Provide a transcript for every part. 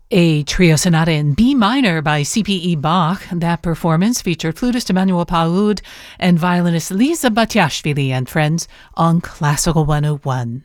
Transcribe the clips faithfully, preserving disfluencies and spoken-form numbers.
A trio sonata in B minor by C P E Bach. That performance featured flutist Emmanuel Paoud and violinist Lisa Batiashvili and friends on Classical one oh one.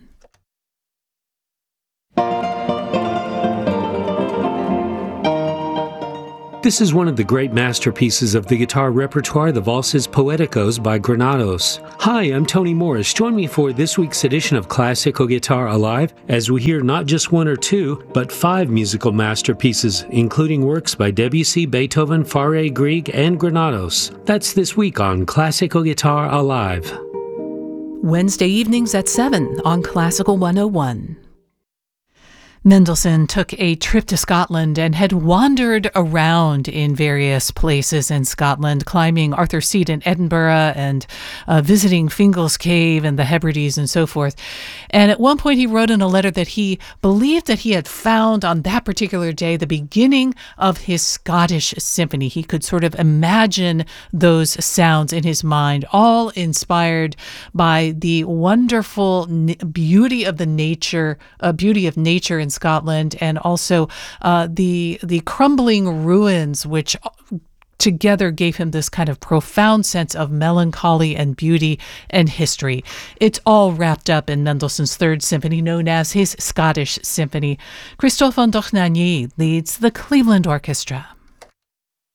This is one of the great masterpieces of the guitar repertoire, the Valses Poéticos by Granados. Hi, I'm Tony Morris. Join me for this week's edition of Classical Guitar Alive as we hear not just one or two, but five musical masterpieces, including works by Debussy, Beethoven, Fauré, Grieg, and Granados. That's this week on Classical Guitar Alive. Wednesday evenings at seven on Classical one oh one. Mendelssohn took a trip to Scotland and had wandered around in various places in Scotland, climbing Arthur's Seat in Edinburgh and uh, visiting Fingal's Cave and the Hebrides and so forth. And at one point he wrote in a letter that he believed that he had found on that particular day the beginning of his Scottish symphony. He could sort of imagine those sounds in his mind, all inspired by the wonderful n- beauty of the nature, uh, beauty of nature in Scotland, and also uh, the the crumbling ruins, which together gave him this kind of profound sense of melancholy and beauty and history. It's all wrapped up in Mendelssohn's Third Symphony, known as his Scottish Symphony. Christophe Ondohnanyi leads the Cleveland Orchestra.